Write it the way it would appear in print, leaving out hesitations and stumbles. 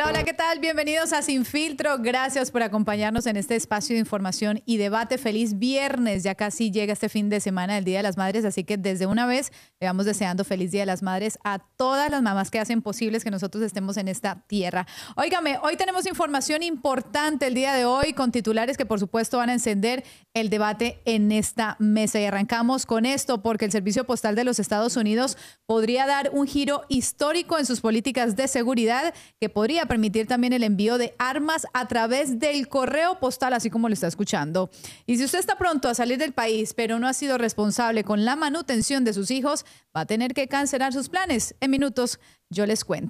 Hola, hola, ¿qué tal? Bienvenidos a Sin Filtro. Gracias por acompañarnos en este espacio de información y debate. Feliz viernes. Ya casi llega este fin de semana, el Día de las Madres, así que desde una vez le vamos deseando feliz Día de las Madres a todas las mamás que hacen posibles que nosotros estemos en esta tierra. Óigame, hoy tenemos información importante el día de hoy con titulares que por supuesto van a encender el debate en esta mesa. Y arrancamos con esto porque el Servicio Postal de los Estados Unidos podría dar un giro histórico en sus políticas de seguridad que podría permitir también el envío de armas a través del correo postal, así como lo está escuchando. Y si usted está pronto a salir del país, pero no ha sido responsable con la manutención de sus hijos, va a tener que cancelar sus planes. En minutos yo les cuento.